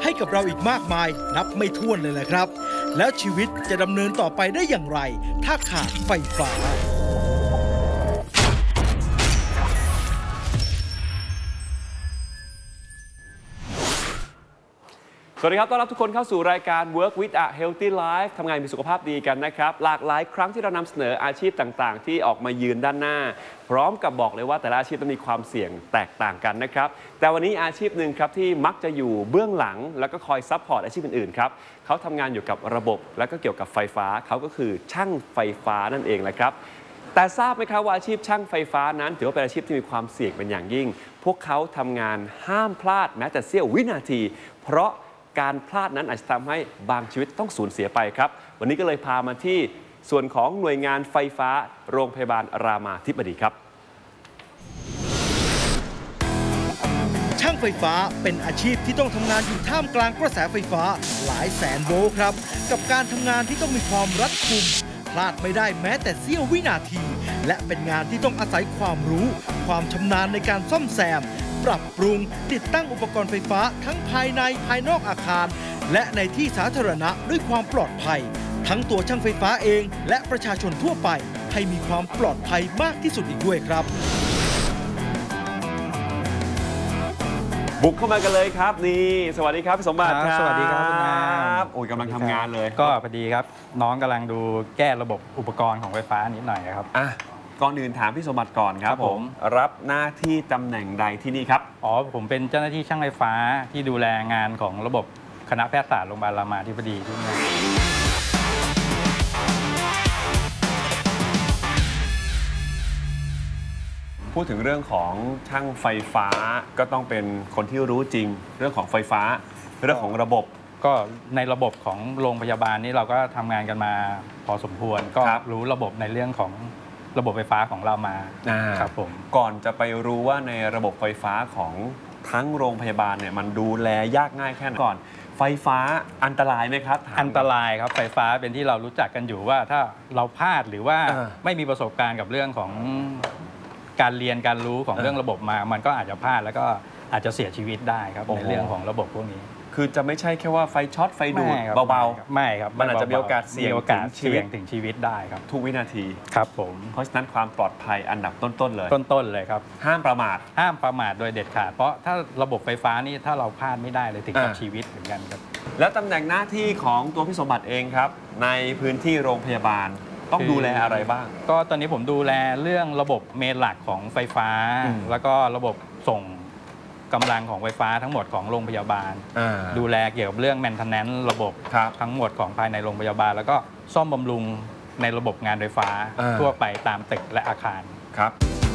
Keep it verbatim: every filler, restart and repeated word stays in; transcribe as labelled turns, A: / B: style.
A: ให้กับเราอีกมากมายนับไม่ถ้วนเลยแหละครับแล้วชีวิตจะดำเนินต่อไปได้อย่างไรถ้าขาดไฟฟ้า
B: สวัสดีครับต้อนรับทุกคนเข้าสู่รายการ Work with a Healthy Life ทำงานมีสุขภาพดีกันนะครับหลากหลายครั้งที่เรานำเสนออาชีพต่างๆที่ออกมายืนด้านหน้าพร้อมกับบอกเลยว่าแต่ละอาชีพต้องมีความเสี่ยงแตกต่างกันนะครับแต่วันนี้อาชีพหนึ่งครับที่มักจะอยู่เบื้องหลังแล้วก็คอยซัพพอร์ตอาชีพอื่นๆครับเขาทำงานอยู่กับระบบแล้วก็เกี่ยวกับไฟฟ้าเขาก็คือช่างไฟฟ้านั่นเองแหละครับแต่ทราบไหมครับว่าอาชีพช่างไฟฟ้านั้นถือว่าเป็นอาชีพที่มีความเสี่ยงเป็นอย่างยิ่งพวกเขาทำงานห้ามพลาดแม้แต่เสี้ยววินาทีเพราะการพลาดนั้นอาจจะทำให้บางชีวิตต้องสูญเสียไปครับวันนี้ก็เลยพามาที่ส่วนของหน่วยงานไฟฟ้าโรงพยาบาลรามาธิบดีครับ
A: ช่างไฟฟ้าเป็นอาชีพที่ต้องทำงานอยู่ท่ามกลางกระแสไฟฟ้าหลายแสนโวลต์ครับกับการทำงานที่ต้องมีความรัดกุมพลาดไม่ได้แม้แต่เสี้ยววินาทีและเป็นงานที่ต้องอาศัยความรู้ความชำนาญในการซ่อมแซมปรับปรุงติดตั้งอุปกรณ์ไฟฟ้าทั้งภายในภายนอกอาคารและในที่สาธารณะด้วยความปลอดภัยทั้งตัวช่างไฟฟ้าเองและประชาชนทั่วไปให้มีความปลอดภัยมากที่สุดอีกด้วยครับ
B: บุกเข้ามากันเลยครับนี่สวัสดีครับพี่สมบัติครับ
C: สวัสดีครับคุณงาม
B: โอ้ยกำลังทำงานเลย
C: ก็พอดีครับน้องกำลังดูแก้ระบบอุปกรณ์ของไฟฟ้านิดหน่อยครับ
B: อ่ะก่อนอื่นถามพี่สมบัติก่อนครับผมรับหน้าที่ตำแหน่งใดที่นี่ครับ
C: อ๋อผมเป็นเจ้าหน้าที่ช่างไฟฟ้าที่ดูแลงานของระบบคณะแพทยศาสตร์โรงพยาบาลรามาธิบดีที่นี่
B: พูดถึงเรื่องของช่างไฟฟ้าก็ต้องเป็นคนที่รู้จริงเรื่องของไฟฟ้าเรื่องของระบบ
C: ก็ในระบบของโรงพยาบาลนี้เราก็ทำงานกันมาพอสมควรก็รู้ระบบในเรื่องของระบบไฟฟ้าของเรามาครับผม
B: ก่อนจะไปรู้ว่าในระบบไฟฟ้าของทั้งโรงพยาบาลเนี่ยมันดูแลยากง่ายแค่ไหนก่อนไฟฟ้าอันตรายไหมครับ
C: อันตรายครับไฟฟ้าเป็นที่เรารู้จักกันอยู่ว่าถ้าเราพลาดหรือว่าไม่มีประสบการณ์กับเรื่องของการเรียนการรู้ของเรื่องระบบมามันก็อาจจะพลาดแล้วก็อาจจะเสียชีวิตได้ครับในเรื่องของระบบพวกนี้
B: คือจะไม่ใช่แค่ว่าไฟช็อตไฟดูดเบา
C: ๆไม่ครับ
B: มันอาจจะมีโอกาสเสี่ยง
C: ถึงชีวิตได้ครับ
B: ทุกวินาที
C: ครับผม
B: เพราะฉะนั้นความปลอดภัยอันดับต้นๆเลย
C: ต้นๆเลยครับ
B: ห้ามประมาท
C: ห้ามประมาทโดยเด็ดขาดเพราะถ้าระบบไฟฟ้านี่ถ้าเราพลาดไม่ได้เลยถึงกับชีวิตเหมือนกันครับ
B: แล้วตำแหน่งหน้าที่ของตัวพี่สมบัติเองครับในพื้นที่โรงพยาบาลต้องดูแลอะไรบ้าง
C: ก็ตอนนี้ผมดูแลเรื่องระบบเมนหลักของไฟฟ้าแล้วก็ระบบส่งกำลังของไฟฟ้าทั้งหมดของโรงพยาบาลดูแลเกี่ยวกับเรื่อง maintenance ระบบทั้งหมดของภายในโรงพยาบาลแล้วก็ซ่อมบำรุงในระบบงานไฟฟ้าทั่วไปตามตึกและอาคาร
B: ครับ